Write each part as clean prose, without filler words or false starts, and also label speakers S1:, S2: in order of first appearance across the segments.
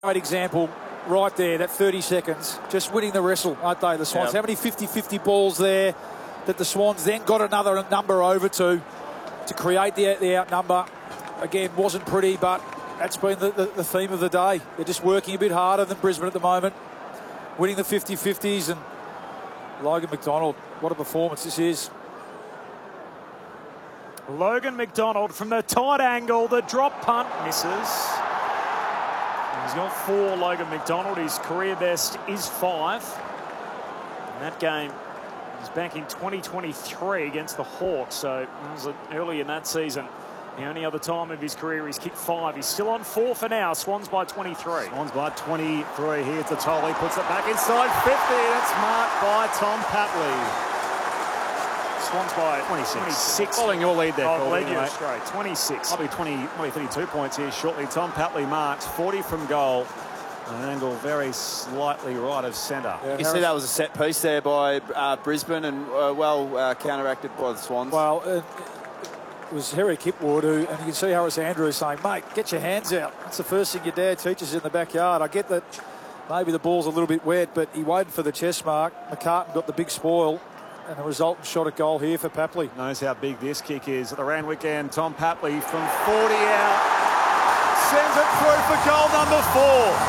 S1: Great example right there, that 30 seconds, just winning the wrestle, aren't they, the Swans? How many 50-50 balls there that the Swans then got another number over to create the outnumber. Again, wasn't pretty, but that's been the theme of the day. They're just working a bit harder than Brisbane at the moment, winning the 50-50s. And Logan McDonald, what a performance this is.
S2: Logan McDonald from the tight angle, the drop punt misses. He's got 4, Logan McDonald. His career best is 5. And that game was back in 2023 against the Hawks, so it was early in that season. The only other time of his career he's kicked 5. He's still on 4 for now. Swans by 23.
S3: Swans by 23. Here's the Tolley, puts it back inside 50. That's marked by Tom Papley.
S2: Swans by 26.
S3: Following your lead there,
S2: I'll lead
S3: Colby,
S2: you
S3: mate.
S2: straight. 26.
S3: Probably 32 points here shortly. Tom Papley marks 40 from goal. An angle very slightly right of centre.
S4: Yeah, you see that was a set piece there by Brisbane and well counteracted by the Swans.
S1: Well, it was Harry Kipwood who, and you can see Harris Andrews saying, mate, get your hands out. That's the first thing your dad teaches you in the backyard. I get that maybe the ball's a little bit wet, but he waited for the chest mark. McCartan got the big spoil. And a resultant shot at goal here for Papley.
S3: Knows how big this kick is at the Randwick end. Tom Papley from 40 out. Sends it through for goal number 4.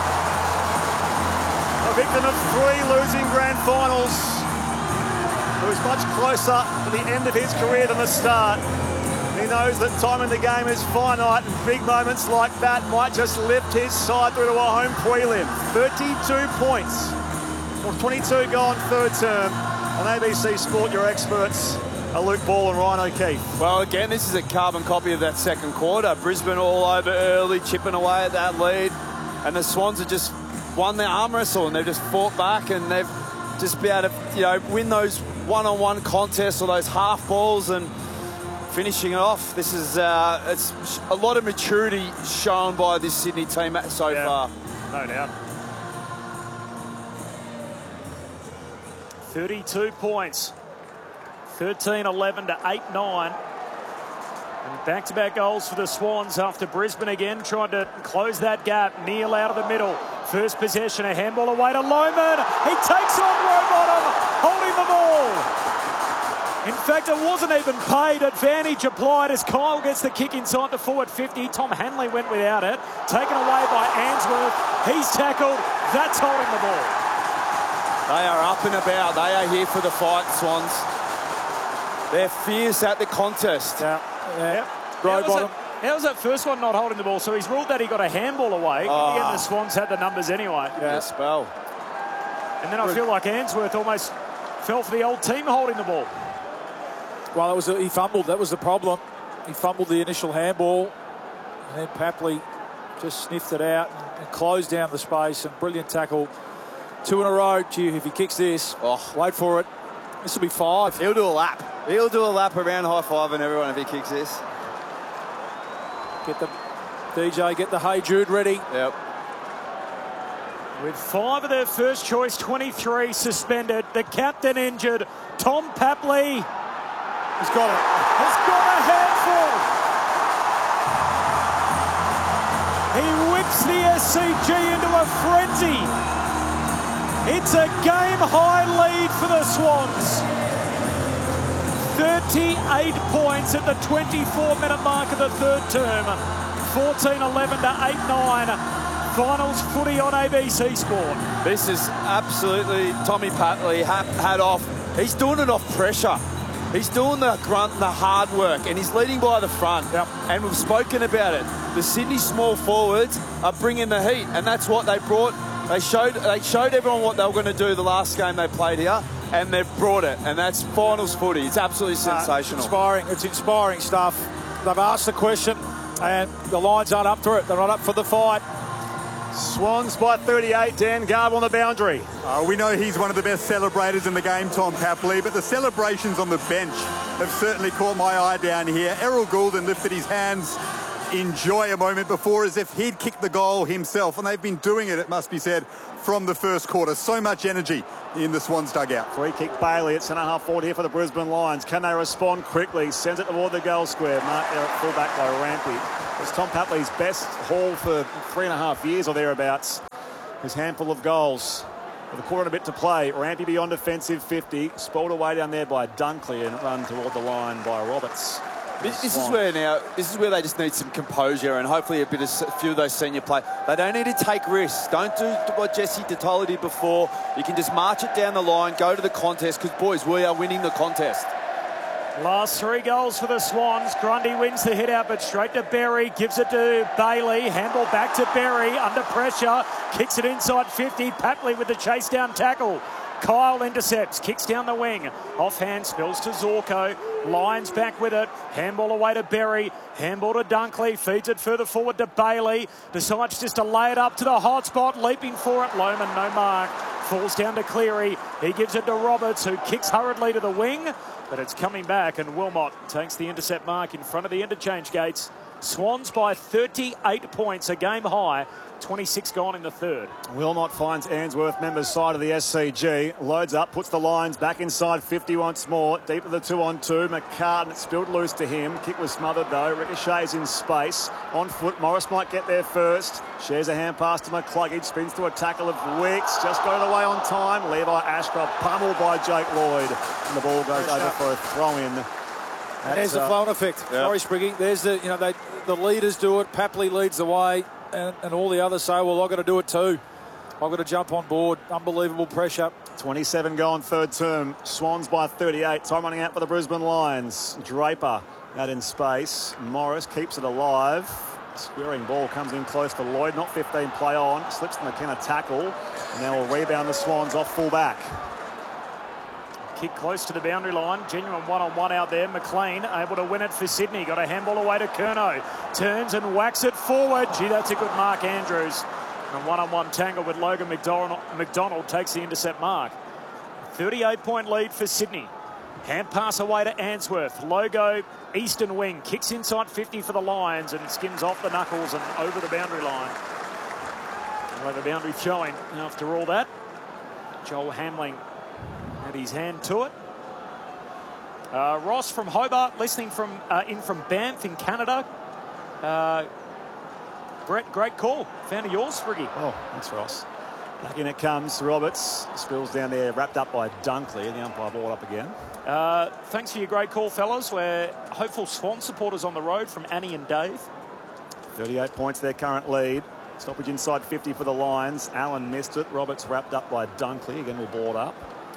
S3: A victim of 3 losing grand finals. He was much closer to the end of his career than the start. He knows that time in the game is finite, and big moments like that might just lift his side through to a home prelim. 32 points. 22 gone third term. On ABC Sport, your experts are Luke Ball and Ryan O'Keefe.
S4: Well, again, this is a carbon copy of that second quarter. Brisbane all over early, chipping away at that lead. And the Swans have just won their arm wrestle, and they've just fought back, and they've just been able to, win those one-on-one contests or those half balls and finishing it off. This is it's a lot of maturity shown by this Sydney team so far.
S2: No doubt. 32 points, 13-11 to 8-9. And back-to-back goals for the Swans after Brisbane again tried to close that gap. Neil out of the middle. First possession, a handball away to Lohmann. He takes on Rowbottom, holding the ball. In fact, it wasn't even paid. Advantage applied as Kyle gets the kick inside the forward 50. Tom Hanley went without it. Taken away by Answorth. He's tackled. That's holding the ball.
S4: They are up and about. They are here for the fight, Swans. They're fierce at the contest.
S1: Rowbottom.
S2: How was that first one not holding the ball? So he's ruled that he got a handball away. In the end, the Swans had the numbers anyway.
S4: Yeah, spell.
S2: And then I feel like Answorth almost fell for the old team holding the ball.
S1: Well, he fumbled. That was the problem. He fumbled the initial handball. And then Papley just sniffed it out and closed down the space. And brilliant tackle. 2 in a row. Gee, if he kicks this, wait for it. This will be 5.
S4: He'll do a lap. He'll do a lap around high-fiving everyone if he kicks this.
S1: Get the DJ, get the Hey Jude ready.
S4: Yep.
S2: With 5 of their first choice, 23 suspended. The captain injured. Tom Papley.
S1: He's got it.
S2: Has got a handful. He whips the SCG into a frenzy. It's a game-high lead for the Swans. 38 points at the 24-minute mark of the third term. 14-11 to 8-9. Finals footy on ABC Sport.
S4: This is absolutely Tommy Papley, hat off. He's doing it off pressure. He's doing the grunt, the hard work, and he's leading by the front.
S1: Yep.
S4: And we've spoken about it. The Sydney small forwards are bringing the heat, and that's what they brought. They showed everyone what they were going to do the last game they played here, and they've brought it, and that's finals footy. It's absolutely sensational.
S1: Inspiring. It's inspiring stuff. They've asked the question, and the Lions aren't up to it. They're not up for the fight.
S3: Swans by 38. Dan Garb on the boundary.
S5: We know he's one of the best celebrators in the game, Tom Papley, but the celebrations on the bench have certainly caught my eye down here. Errol Goulden lifted his hands enjoy a moment before as if he'd kicked the goal himself. And they've been doing it, it must be said, from the first quarter. So much energy in the Swans dugout.
S3: Free kick Bailey at centre half forward here for the Brisbane Lions. Can they respond quickly? Sends it toward the goal square. Mark there at fullback by Rampy. It's Tom Papley's best haul for 3.5 years or thereabouts. His handful of goals. With a quarter and a bit to play. Rampy beyond defensive 50. Spoiled away down there by Dunkley and run toward the line by Roberts.
S4: This is where they just need some composure and hopefully a few of those senior play. They don't need to take risks. Don't do what Jesse Tatola did before. You can just march it down the line, go to the contest, because, boys, we are winning the contest.
S2: Last 3 goals for the Swans. Grundy wins the hit out, but straight to Berry. Gives it to Bailey. Handball back to Berry. Under pressure. Kicks it inside 50. Papley with the chase down tackle. Kyle intercepts, kicks down the wing. Offhand, spills to Zorko. Lions back with it. Handball away to Berry. Handball to Dunkley. Feeds it further forward to Bailey. Decides just to lay it up to the hot spot. Leaping for it. Lohmann, no mark. Falls down to Cleary. He gives it to Roberts, who kicks hurriedly to the wing. But it's coming back, and Wilmot takes the intercept mark in front of the interchange gates. Swans by 38 points, a game high. 26 gone in the third.
S3: Wilmot finds Ainsworth, members side of the SCG. Loads up, puts the Lions back inside 50 once more. Deep to the 2-on-2. McCartan spilled loose to him. Kick was smothered though. Ricochets in space. On foot, Morris might get there first. Shares a hand pass to McCluggage. Spins to a tackle of Wicks. Just got it away on time. Levi Ashcroft pummeled by Jake Lloyd. And the ball goes over for a throw-in.
S1: And there's the flow effect. Sorry, Spriggy. There's the, the leaders do it. Papley leads the way. And all the others say, well, I've got to do it too. I've got to jump on board. Unbelievable pressure.
S3: 27 gone third term. Swans by 38. Time running out for the Brisbane Lions. Draper out in space. Morris keeps it alive. Squaring ball comes in close to Lloyd. Not 15 play on. Slips the McKenna tackle. And now will rebound the Swans off full back.
S2: Kick close to the boundary line. Genuine one-on-one out there. McLean able to win it for Sydney. Got a handball away to Curnow. Turns and whacks it forward. Gee, that's a good mark, Andrews. And a one-on-one tangle with Logan McDonald takes the intercept mark. 38-point lead for Sydney. Hand pass away to Ainsworth. Logo, eastern wing. Kicks inside 50 for the Lions and skims off the knuckles and over the boundary line. And the boundary showing after all that. Joel Hamling had his hand to it. Ross from Hobart, listening from Banff in Canada. Brett, great call. Fan of yours, Spriggy.
S3: Oh, thanks, Ross. Back in it comes. Roberts spills down there, wrapped up by Dunkley. The umpire ball up again.
S2: Thanks for your great call, fellas. We're hopeful Swan supporters on the road from Annie and Dave.
S3: 38 points, their current lead. Stoppage inside 50 for the Lions. Allen missed it. Roberts wrapped up by Dunkley. Again, we'll board up.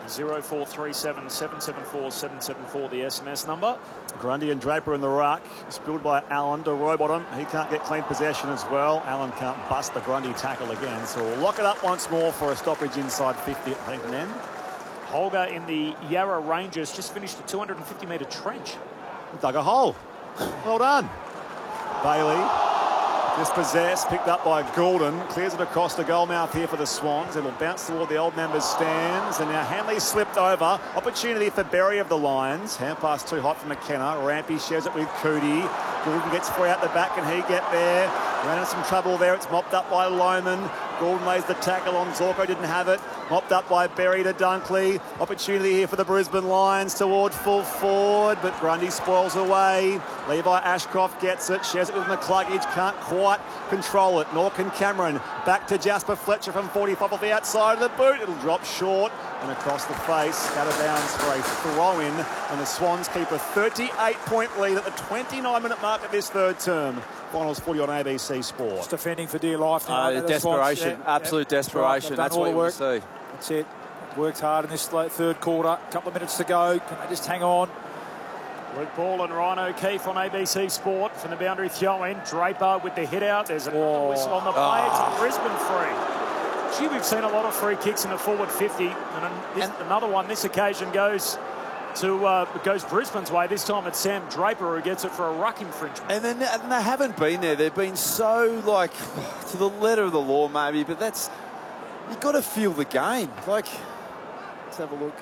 S2: 0437 774 774, the SMS number.
S3: Grundy and Draper in the ruck. Spilled by Allen to Rowbottom. He can't get clean possession as well. Allen can't bust the Grundy tackle again. So we'll lock it up once more for a stoppage inside 50 at Paddington End.
S2: Holger in the Yarra Rangers just finished a 250-metre trench.
S3: Dug a hole. Well done. Bailey. Dispossessed, picked up by Goulden, clears it across the goal mouth here for the Swans. It'll bounce toward the old members' stands, and now Hanley slipped over. Opportunity for Berry of the Lions. Hand pass too hot for McKenna. Rampy shares it with Cootie. Goulden gets free out the back, and he get there. Ran into some trouble there. It's mopped up by Lohmann. Goulden lays the tackle on. Zorko didn't have it. Mopped up by Berry to Dunkley. Opportunity here for the Brisbane Lions toward full forward, but Grundy spoils away. Levi Ashcroft gets it. Shares it with McCluggage. Can't quite control it, nor can Cameron. Back to Jasper Fletcher from 45 off the outside of the boot. It'll drop short and across the face. Out of bounds for a throw-in, and the Swans keep a 38-point lead at the 29-minute mark of this third term. Finals 40 on ABC Sport.
S1: Just defending for dear life now.
S4: Desperation, absolute desperation. That's what you want to see.
S1: That's it. Worked hard in this third quarter. A couple of minutes to go. Can they just hang on?
S2: Luke Ball and Ryan O'Keefe on ABC Sport from the boundary throw-in. Draper with the hit out. There's a whistle on the play. It's a Brisbane free. Gee, we've seen a lot of free kicks in the forward 50. And another one this occasion goes Brisbane's way. This time it's Sam Draper who gets it for a ruck infringement.
S4: And they haven't been there. They've been so, like, to the letter of the law maybe, but that's, you've got to feel the game. Like, let's have a look.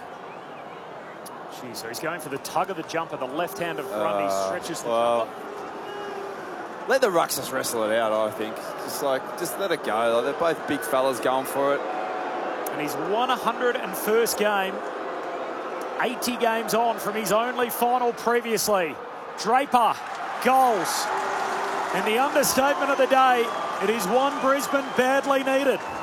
S2: Gee, so he's going for the tug of the jumper. The left hand of Grundy stretches the jumper.
S4: let the rucks just wrestle it out, I think. Just let it go. Like, they're both big fellas going for it.
S2: And his 101st game, 80 games on from his only final previously. Draper, goals. And the understatement of the day, it is one Brisbane badly needed.